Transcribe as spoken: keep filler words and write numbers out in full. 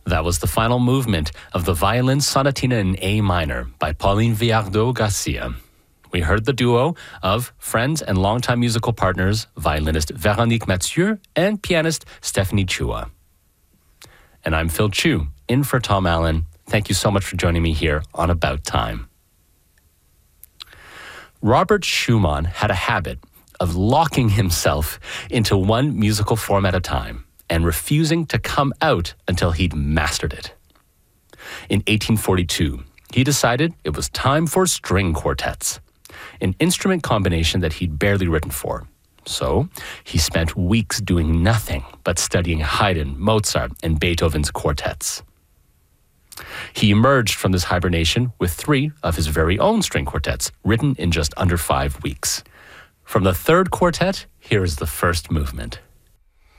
That was the final movement of the Violin Sonatina in A minor by Pauline Viardot Garcia. We heard the duo of friends and longtime musical partners, violinist Véronique Mathieu and pianist Stephanie Chua. And I'm Phil Chu, in for Tom Allen. Thank you so much for joining me here on About Time. Robert Schumann had a habit of locking himself into one musical form at a time and refusing to come out until he'd mastered it. In eighteen forty-two, he decided it was time for string quartets, an instrument combination that he'd barely written for. So he spent weeks doing nothing but studying Haydn, Mozart, and Beethoven's quartets. He emerged from this hibernation with three of his very own string quartets, written in just under five weeks. From the third quartet, here is the first movement.